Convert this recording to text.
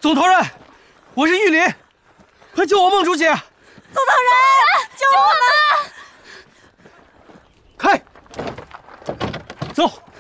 总头人，我是玉林，快救我孟主姐！ 总头人，救我们！ 开，走。